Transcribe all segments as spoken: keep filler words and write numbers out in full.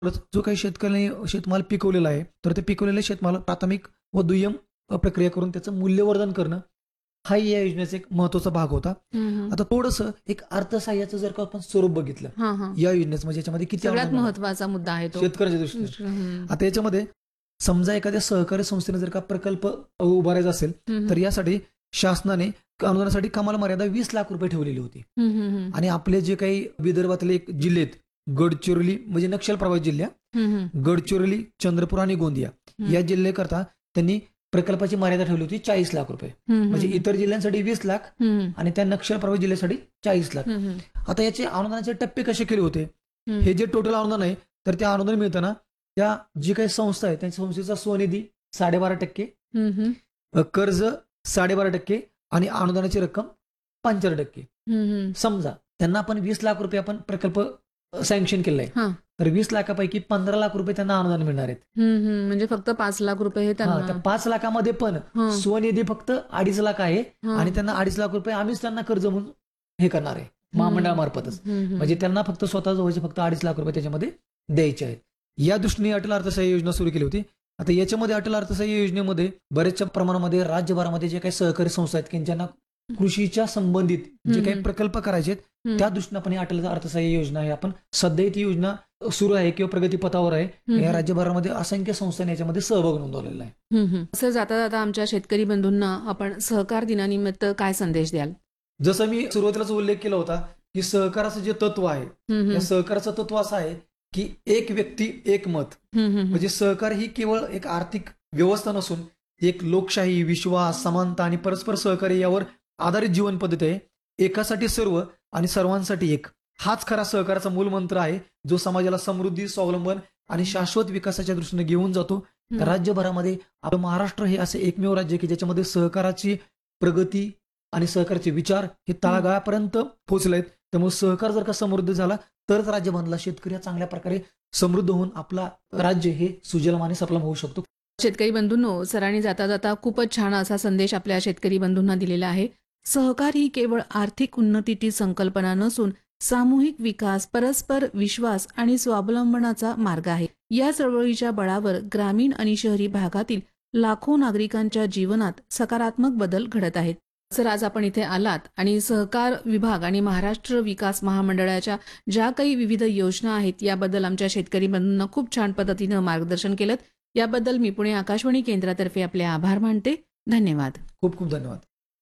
परत जो काही शेतकऱ्याने शेतमाल पिकवलेला आहे, तर ते पिकवलेल्या शेतमाल प्राथमिक व दुय्यम अ, प्रक्रिया करून त्याचं मूल्यवर्धन करणं, हाही या योजनेचा एक महत्त्वाचा भाग होता. हं, हं. आता थोडंसं एक अर्थसहाय्याचं जर का आपण स्वरूप बघितलं, हां, हां. या योजनेचं म्हणजे याच्यामध्ये किती सगळ्यात अनुदान मिळणार महत्त्वाचा मुद्दा आहे तो. शेतकऱ्याच्या दृष्टीने. हं. आता याच्यामध्ये समजा एखाद्या सहकारी संस्थेने जर का प्रकल्प अ, उभारायचा असेल, हं, तर हं. यासाठी शासनाने अनुदानासाठी कमाल मर्यादा वीस लाख रुपये ठेवलेली होती. हं, हं, हं. आणि आपले जे काही विदर्भातले एक जिल्हे आहेत, गडचिरोली म्हणजे नक्षल प्रभावित जिल्हा, हं, हं. गडचिरोली, चंद्रपूर आणि गोंदिया हं. या जिल्ह्याकरता त्यांनी प्रकल्पाची मर्यादा ठेवली होती चाळीस लाख रुपये. हं, हं, म्हणजे हं. इतर जिल्ह्यांसाठी वीस लाख हं, हं. आणि त्या नक्षल प्रभावित जिल्ह्यासाठी चाळीस लाख. हं, हं. आता याचे अनुदानाचे टप्पे कसे केले होते? हं. हे जे टोटल अनुदान आहे, तर ते अनुदान मिळताना त्या जी काही संस्था आहे, त्या संस्थेचा स्वनिधी साडेबारा टक्के, हं, हं. अ, कर्ज साडेबारा टक्के आणि अनुदानाची रक्कम पंच्याहत्तर टक्के. हं, हं. समजा त्यांना आपण वीस लाख रुपये आपण प्रकल्प सँक्शन केलाय, हां. तर वीस लाखापैकी पंधरा लाख रुपये त्यांना अनुदान मिळणार आहेत. हं, हं. म्हणजे फक्त पाच लाख रुपये हे हा, त्यांना. त्या पाच लाखामध्ये पण हं. स्वनिधी फक्त अडीच लाख आहे हं. आणि त्यांना अडीच लाख रुपये आम्हीच त्यांना कर्ज म्हणून हे करणार आहे महामंडळामार्फतच. हं, हं. म्हणजे त्यांना फक्त स्वतः जवळचे फक्त अडीच लाख रुपये त्याच्यामध्ये द्यायचे आहेत. या दृष्टीने अटल अर्थसहाय्य योजना सुरू केली होती. आता याच्यामध्ये अटल अर्थसहाय्य योजनेमध्ये बऱ्याचशा प्रमाणामध्ये राज्यभरामध्ये जे काही सहकारी संस्था आहेत की ज्यांना कृषीच्या संबंधित जे हं, काही हं. प्रकल्प करायचे आहेत, हं. त्या दृष्टीने आपण ही अटल अर्थसहाय्य योजना आहे आपण सध्या ती योजना सुरू आहे किंवा प्रगतीपथावर आहे. हं, या हं. राज्यभरामध्ये असंख्य संस्थांनी याच्यामध्ये सहभाग नोंदवलेला आहे. हं, हं. असं जाता जाता आमच्या शेतकरी बंधूंना आपण सहकार दिनानिमित्त काय संदेश द्याल? जसं मी सुरुवातीलाच उल्लेख केला होता की सहकाराचं जे तत्व आहे, हं, या हं. सहकाराचं तत्व असं आहे की एक व्यक्ती एक मत. हं, हं, हं. म्हणजे सहकार ही केवळ एक आर्थिक व्यवस्था नसून ती एक लोकशाही, विश्वास, समानता आणि परस्पर सहकार्य यावर आधारित जीवन पद्धती आहे. एकासाठी सर्व आणि सर्वांसाठी एक, हाच खरा सहकाराचा मूलमंत्र आहे, जो समाजाला समृद्धी, स्वावलंबन आणि शाश्वत विकासाच्या दृष्टीने घेऊन जातो. हं. राज्यभरामध्ये आपलं महाराष्ट्र हे असे एकमेव राज्य आहे की ज्याच्यामध्ये सहकाराची प्रगती आणि सहकाराचे विचार हे तळागाळापर्यंत पोहोचले आहेत. त्यामुळे सहकार जर का समृद्ध झाला तरच राज्य बनला, शेतकरी हा चांगल्या प्रकारे समृद्ध होऊन आपला राज्य हे सुजलाम आणि सफलाम होऊ शकतो. शेतकरी बंधूंनो, सरांनी जाता जाता खूपच छान असा संदेश आपल्या शेतकरी बंधूंना दिलेला आहे. सहकार ही केवळ आर्थिक उन्नतीची संकल्पना नसून सामूहिक विकास, परस्पर विश्वास आणि स्वावलंबनाचा मार्ग आहे. या चळवळीच्या बळावर ग्रामीण आणि शहरी भागातील लाखो नागरिकांच्या जीवनात सकारात्मक बदल घडत आहेत. सर, आज आपण इथे आलात आणि सहकार विभाग आणि महाराष्ट्र विकास महामंडळाच्या ज्या काही विविध योजना आहेत याबद्दल आमच्या शेतकरी बंधूंना खूप छान पद्धतीनं मार्गदर्शन केलं. याबद्दल मी पुणे आकाशवाणी केंद्रातर्फे आपले आभार मानते. धन्यवाद. खूप खूप धन्यवाद.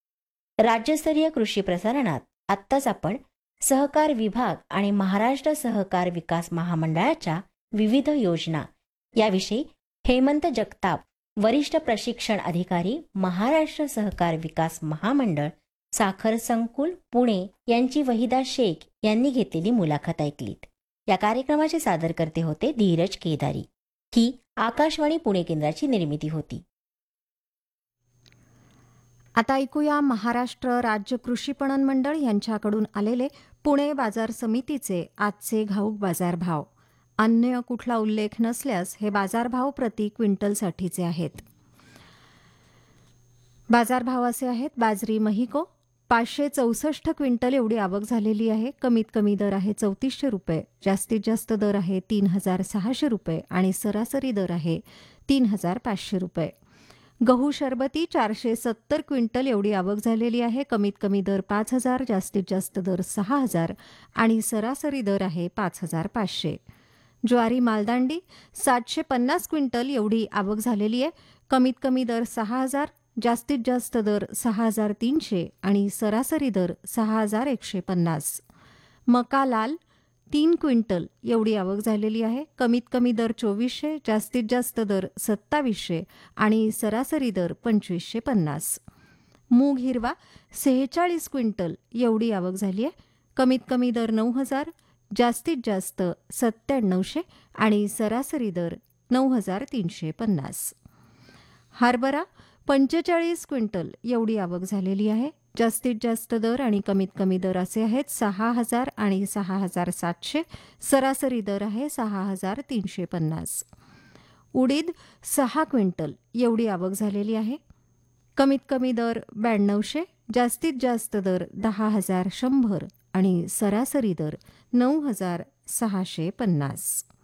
राज्यस्तरीय कृषी प्रसारणात आत्ताच आपण सहकार विभाग आणि महाराष्ट्र सहकार विकास महामंडळाच्या विविध योजना याविषयी हेमंत जगताप, वरिष्ठ प्रशिक्षण अधिकारी, महाराष्ट्र सहकार विकास महामंडळ, साखर संकुल, पुणे यांची वहिदा शेख यांनी घेतलेली मुलाखत ऐकलीत. या कार्यक्रमाचे सादरकर्ते होते धीरज केदारी. ही आकाशवाणी पुणे केंद्राची निर्मिती होती. आता ऐकूया महाराष्ट्र राज्य कृषी पणन मंडळ यांच्याकडून आलेले पुणे बाजार समितीचे आजचे घाऊक बाजारभाव. अन्य कुठला उल्लेख नसल्यास हे बाजारभाव प्रति क्विंटलसाठीचे आहेत. बाजारभाव असे आहेत. बाजरी महिको पाचशे चौसष्ट क्विंटल एवढी आवक झालेली आहे. कमीत कमी दर आहे चौतीसशे रुपये, जास्तीत जास्त दर आहे तीन हजार सहाशे रुपये आणि सरासरी दर आहे तीन हजार पाचशे रुपये. गहू शरबती चारशे सत्तर क्विंटल एवढी आवक झालेली आहे. कमीत कमी दर पाच हजार, जास्तीत जास्त दर सहा हजार आणि सरासरी दर आहे पाच हजार पाचशे. ज्वारी मालदांडी सातशे पन्नास क्विंटल एवढी आवक झालेली आहे. कमीत कमी दर सहा हजार, जास्तीत जास्त दर सहा हजार तीनशे आणि सरासरी दर सहा हजार एकशे पन्नास. मका लाल तीन क्विंटल एवढी आवक झालेली आहे. कमीत कमी दर चोवीसशे, जास्तीत जास्त दर सत्तावीसशे आणि सरासरी दर पंचवीसशे पन्नास. मूग हिरवा सेहेचाळीस क्विंटल एवढी आवक झाली आहे. कमीत कमी दर नऊ हजार, जास्तीत जास्त सत्त्याण्णवशे आणि सरासरी दर नऊ हजार तीनशे पन्नास. हरभरा पंचेचाळीस क्विंटल एवढी आवक झालेली आहे. जास्तीत जास्त दर आणि कमीत कमी दर असे आहेत सहा हजार आणि सहा हजार सातशे. सरासरी दर आहे सहा हजार तीनशे पन्नास. उडीद सहा क्विंटल एवढी आवक झालेली आहे. कमीत कमी दर ब्याण्णवशे, जास्तीत जास्त दर दहा हजार शंभर आणि सरासरी दर नऊ हजार सहाशे पन्नास.